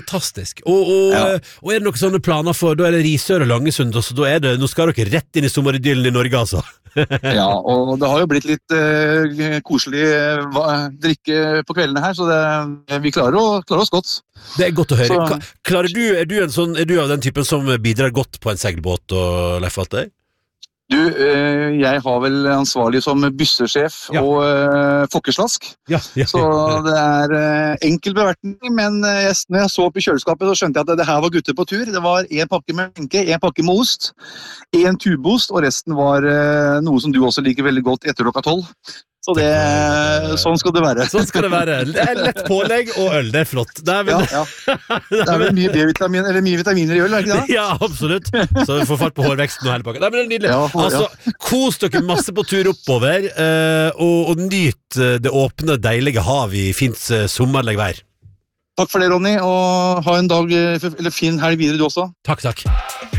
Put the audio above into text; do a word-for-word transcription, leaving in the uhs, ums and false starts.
Fantastisk. Og, og, Ja. og er det noen sånne planer for, da er det Risør og Langesund, så da er det, nå skal dere rett inn i sommeridyllen i Norge, altså. Ja, og det har jo blitt litt eh, koselig eh, va- drikke på kveldene her, så det, vi klarer, å, klarer oss godt. Det er godt å høre. Så- Ka- Klarer du, er du, en sånn, er du av den typen som bidrar godt på en seilbåt og Leif Walter? Du, eh, jeg har vel ansvarlig som byssesjef Ja. og eh, fokkeslask, Ja, ja. så det er eh, enkel bevertning, men eh, jeg, når jeg så opp i kjøleskapet, så skjønte jeg at det, det her var gutter på tur. Det var en pakke med skinke, en pakke med ost, en tubeost, og resten var eh, noe som du også liker veldig godt etter klokka tolv. Så det, sånn skal det være. Sånn skal det være. Det er lett pålegg og øl, det er flott. Det er vel, Ja, ja. Det er vel mye B-vitamin, eller mye vitaminer i øl, er det ikke det? ja, absolutt. Så vi får fart på hårveksten og hele pakka. Nei, men det er nydelig. Ja, for- ja. Altså, kos dere masse på tur oppover, eh, og, og nyt eh, det åpne, deilige hav i fint eh, sommerlig vær. Takk for det, Ronny, og ha en dag, eh, eller fin helg videre du også. Takk, takk.